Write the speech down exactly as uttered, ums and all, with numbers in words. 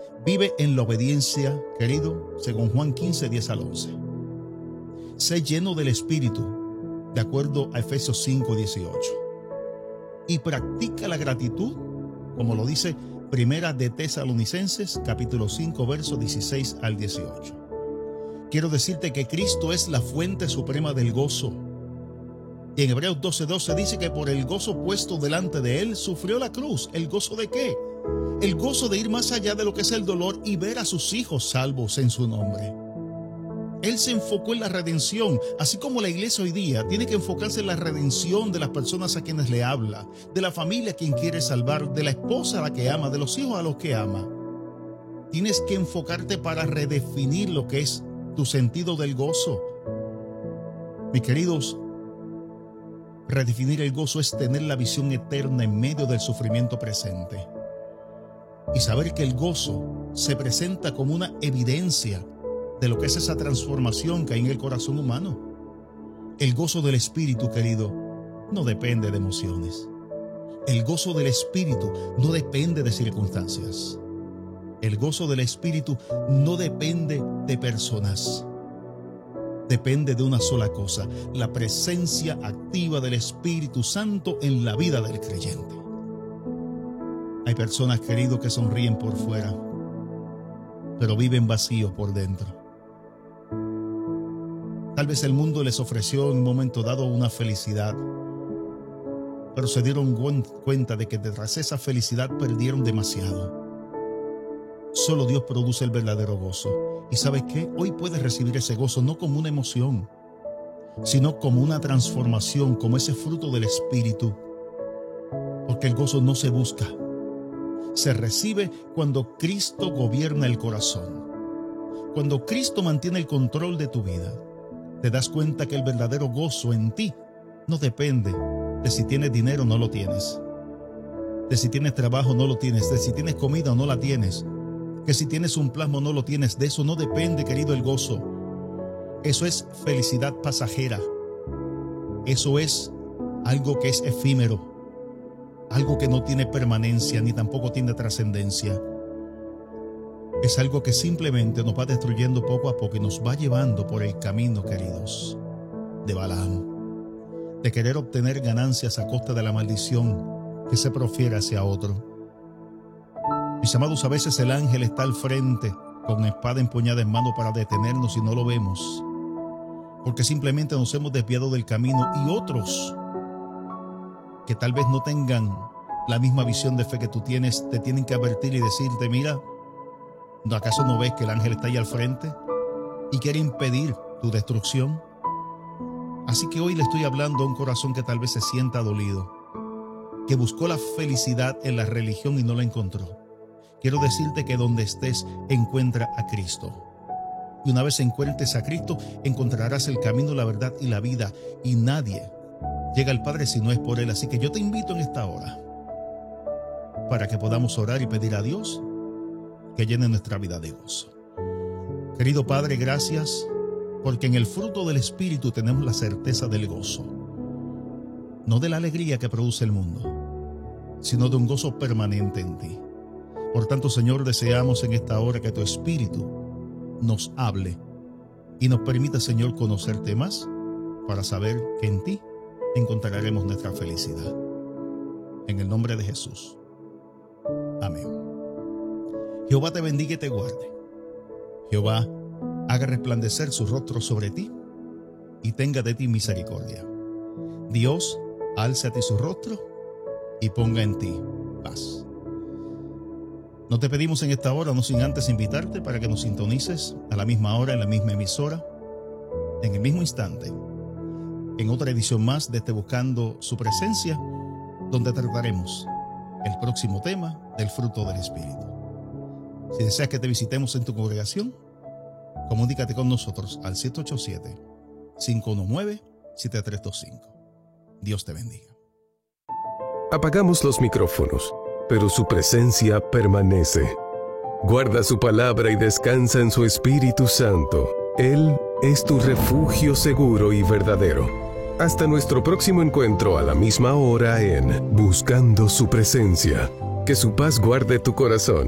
Vive en la obediencia, querido, según Juan quince, diez al once. Sé lleno del Espíritu, de acuerdo a Efesios cinco, dieciocho. Y practica la gratitud, como lo dice Primera de Tesalonicenses, capítulo cinco, versos dieciséis al dieciocho. Quiero decirte que Cristo es la fuente suprema del gozo. Y en Hebreos doce, doce dice que por el gozo puesto delante de él sufrió la cruz. ¿El gozo de qué? El gozo de ir más allá de lo que es el dolor y ver a sus hijos salvos en su nombre. Él se enfocó en la redención, así como la iglesia hoy día tiene que enfocarse en la redención de las personas a quienes le habla, de la familia a quien quiere salvar, de la esposa a la que ama, de los hijos a los que ama. Tienes que enfocarte para redefinir lo que es tu sentido del gozo. Mis queridos, redefinir el gozo es tener la visión eterna en medio del sufrimiento presente. Y saber que el gozo se presenta como una evidencia de lo que es esa transformación que hay en el corazón humano. El gozo del Espíritu, querido, no depende de emociones. El gozo del Espíritu no depende de circunstancias. El gozo del Espíritu no depende de personas. Depende de una sola cosa: la presencia activa del Espíritu Santo en la vida del creyente. Hay personas, queridos, que sonríen por fuera, pero viven vacíos por dentro. Tal vez el mundo les ofreció en un momento dado una felicidad, pero se dieron cuenta de que detrás de esa felicidad perdieron demasiado. Solo Dios produce el verdadero gozo. ¿Y sabes qué? Hoy puedes recibir ese gozo no como una emoción, sino como una transformación, como ese fruto del Espíritu. Porque el gozo no se busca, se recibe cuando Cristo gobierna el corazón. Cuando Cristo mantiene el control de tu vida, te das cuenta que el verdadero gozo en ti no depende de si tienes dinero o no lo tienes, de si tienes trabajo o no lo tienes, de si tienes comida o no la tienes, que si tienes un plasma o no lo tienes. De eso no depende, querido, el gozo. Eso es felicidad pasajera. Eso es algo que es efímero, algo que no tiene permanencia ni tampoco tiene trascendencia. Es algo que simplemente nos va destruyendo poco a poco y nos va llevando por el camino, queridos, de Balaam, de querer obtener ganancias a costa de la maldición que se profiere hacia otro. Mis amados, a veces el ángel está al frente con espada empuñada en mano para detenernos y no lo vemos, porque simplemente nos hemos desviado del camino, y otros que tal vez no tengan la misma visión de fe que tú tienes, te tienen que advertir y decirte: mira, ¿acaso no ves que el ángel está ahí al frente y quiere impedir tu destrucción? Así que hoy le estoy hablando a un corazón que tal vez se sienta dolido, que buscó la felicidad en la religión y no la encontró. Quiero decirte que donde estés, encuentra a Cristo. Y una vez encuentres a Cristo, encontrarás el camino, la verdad y la vida. Y nadie llega al Padre si no es por Él. Así que yo te invito en esta hora para que podamos orar y pedir a Dios que llene nuestra vida de gozo. Querido Padre, gracias, porque en el fruto del Espíritu tenemos la certeza del gozo. No de la alegría que produce el mundo, sino de un gozo permanente en ti. Por tanto, Señor, deseamos en esta hora que tu Espíritu nos hable y nos permita, Señor, conocerte más para saber que en ti encontraremos nuestra felicidad. En el nombre de Jesús. Amén. Jehová te bendiga y te guarde. Jehová haga resplandecer su rostro sobre ti y tenga de ti misericordia. Dios alce a ti su rostro y ponga en ti paz. No te pedimos en esta hora, no sin antes invitarte para que nos sintonices a la misma hora, en la misma emisora, en el mismo instante, en otra edición más de este Buscando Su Presencia, donde trataremos el próximo tema del fruto del Espíritu. Si deseas que te visitemos en tu congregación, comunícate con nosotros al siete ocho siete, cinco uno nueve, siete tres dos cinco. Dios te bendiga. Apagamos los micrófonos, pero su presencia permanece. Guarda su palabra y descansa en su Espíritu Santo. Él es tu refugio seguro y verdadero. Hasta nuestro próximo encuentro a la misma hora en Buscando su Presencia. Que su paz guarde tu corazón